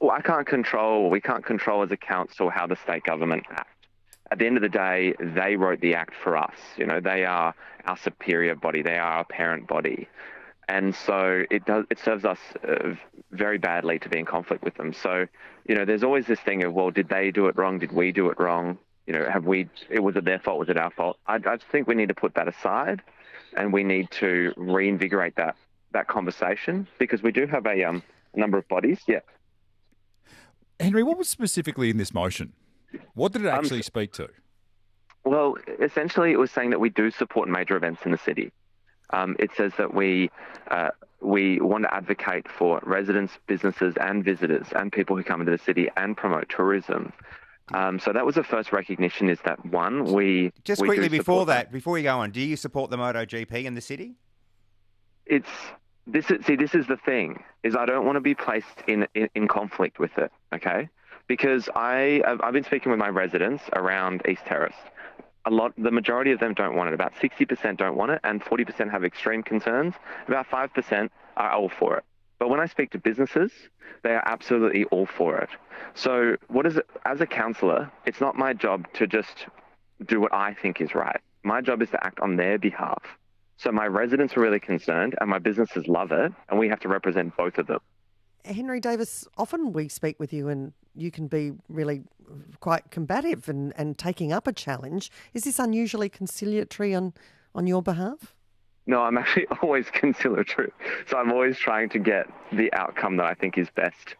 Well, we can't control as a council how the state government act. At the end of the day, they wrote the act for us. They are our superior body. They are our parent body. And so it serves us very badly to be in conflict with them. So, there's always this thing of, well, did they do it wrong? Did we do it wrong? Was it their fault? Was it our fault? I think we need to put that aside, and we need to reinvigorate that conversation, because we do have a number of bodies. Yeah. Henry, what was specifically in this motion? What did it actually speak to? Well, essentially, it was saying that we do support major events in the city. It says that we want to advocate for residents, businesses and visitors and people who come into the city and promote tourism. So that was the first recognition, is that one, Just quickly before you go on, do you support the MotoGP in the city? This is the thing, is I don't want to be placed in conflict with it, okay? Because I've been speaking with my residents around East Terrace. The majority of them don't want it. About 60% don't want it, and 40% have extreme concerns. About 5% are all for it. But when I speak to businesses, they are absolutely all for it. So as a councillor, it's not my job to just do what I think is right. My job is to act on their behalf. So my residents are really concerned and my businesses love it, and we have to represent both of them. Henry Davis, often we speak with you and you can be really quite combative and taking up a challenge. Is this unusually conciliatory on your behalf? No, I'm actually always conciliatory. So I'm always trying to get the outcome that I think is best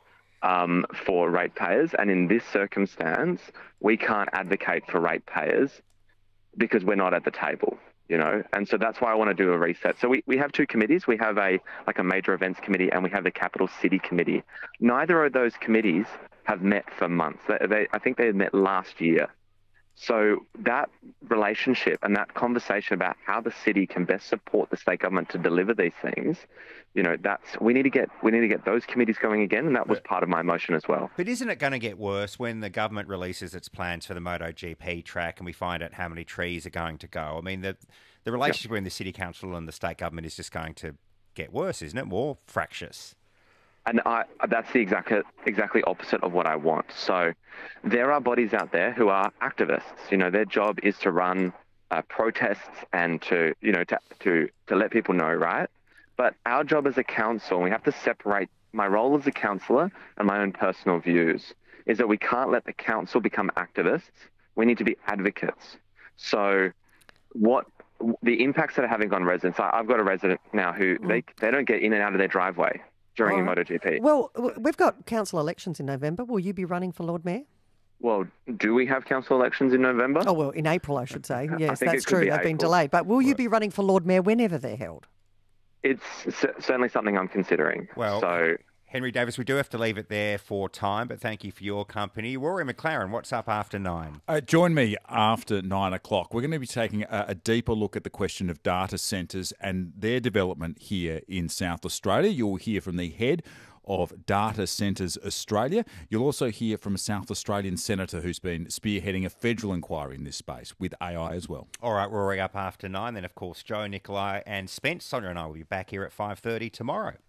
for ratepayers. And in this circumstance, we can't advocate for ratepayers because we're not at the table. And so that's why I want to do a reset. So we have two committees. We have a major events committee and we have the capital city committee. Neither of those committees have met for months. I think they had met last year. So that relationship and that conversation about how the city can best support the state government to deliver these things, we need to get those committees going again, and that was part of my motion as well. But isn't it going to get worse when the government releases its plans for the MotoGP track and we find out how many trees are going to go? I mean, the relationship between the city council and the state government is just going to get worse, isn't it? More fractious. And that's the exactly opposite of what I want. So there are bodies out there who are activists. Their job is to run protests and to let people know, right? But our job as a council, and we have to separate my role as a councillor and my own personal views, is that we can't let the council become activists. We need to be advocates. So what the impacts that are having on residents, I've got a resident now who they don't get in and out of their driveway during MotoGP. Well, we've got council elections in November. Will you be running for Lord Mayor? Well, do we have council elections in November? Oh, well, in April, I should say. Yes, that's true. They've been April. delayed. But will you be running for Lord Mayor whenever they're held? It's certainly something I'm considering. Well, Henry Davis, we do have to leave it there for time, but thank you for your company. Rory McLaren, what's up after 9? Join me after 9 o'clock. We're going to be taking a deeper look at the question of data centres and their development here in South Australia. You'll hear from the head of Data Centres Australia. You'll also hear from a South Australian senator who's been spearheading a federal inquiry in this space with AI as well. All right, Rory, up after 9. Then, of course, Joe, Nikolai and Spence. Sonia and I will be back here at 5:30 tomorrow.